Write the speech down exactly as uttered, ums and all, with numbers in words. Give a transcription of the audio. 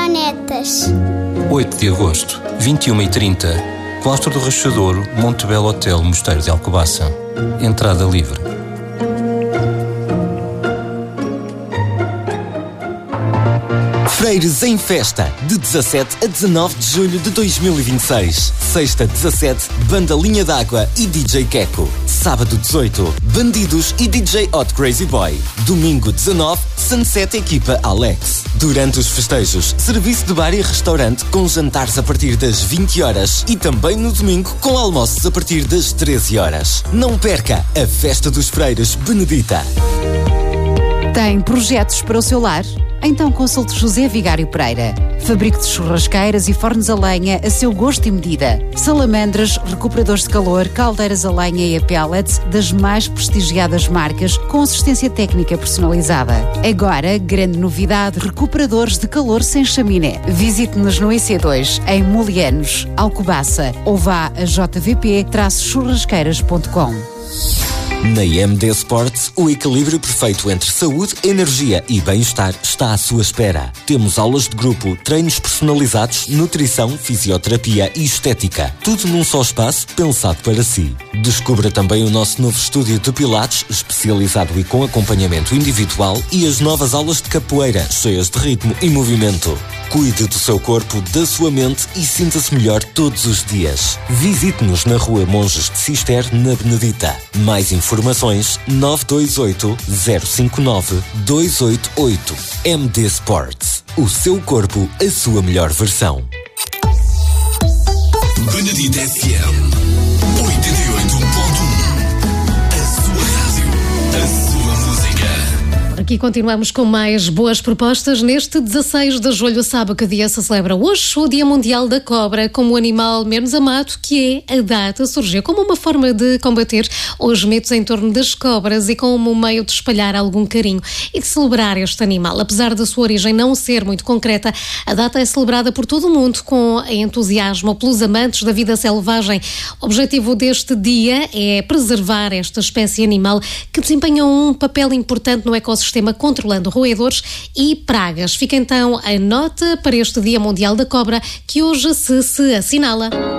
marionetas. oito de agosto, vinte e uma e trinta, Claustro do Rachadouro, Montebello Hotel, Mosteiro de Alcobaça. Entrada livre. Freiros em Festa, de dezassete a dezanove de julho de dois mil e vinte e seis. Sexta, dezassete, Banda Linha d'Água e D J Keko. Sábado, dezoito, Bandidos e D J Hot Crazy Boy. Domingo, dezanove, Sunset Equipa Alex. Durante os festejos, serviço de bar e restaurante com jantares a partir das vinte horas e também no domingo com almoços a partir das treze horas. Não perca a Festa dos Freiros Benedita. Tem projetos para o seu lar? Então consulte José Vigário Pereira. Fabrico de churrasqueiras e fornos a lenha a seu gosto e medida. Salamandras, recuperadores de calor, caldeiras a lenha e a pellets das mais prestigiadas marcas com assistência técnica personalizada. Agora, grande novidade, recuperadores de calor sem chaminé. Visite-nos no I C dois, em Molianos, Alcobaça, ou vá a j v p churrasqueiras ponto com. Na M D Sports, o equilíbrio perfeito entre saúde, energia e bem-estar está à sua espera. Temos aulas de grupo, treinos personalizados, nutrição, fisioterapia e estética. Tudo num só espaço, pensado para si. Descubra também o nosso novo estúdio de pilates, especializado e com acompanhamento individual, e as novas aulas de capoeira, cheias de ritmo e movimento. Cuide do seu corpo, da sua mente e sinta-se melhor todos os dias. Visite-nos na Rua Monges de Cister, na Benedita. Mais informações nove dois oito, zero cinco nove, dois oito oito. M D Sports. O seu corpo, a sua melhor versão. Benedita F M oitenta e oito ponto um. A sua rádio, a sua música. Aqui continuamos com mais boas propostas. Neste dezasseis de julho, sabe que dia se celebra hoje? O Dia Mundial da Cobra, como o animal menos amado, que é. A data surgiu como uma forma de combater os mitos em torno das cobras e como um meio de espalhar algum carinho e de celebrar este animal. Apesar da sua origem não ser muito concreta, a data é celebrada por todo o mundo com entusiasmo pelos amantes da vida selvagem. O objetivo deste dia é preservar esta espécie animal que desempenha um papel importante no ecossistema, controlando roedores e pragas. Fica então a nota para este Dia Mundial da Cobra, que hoje se, se assinala.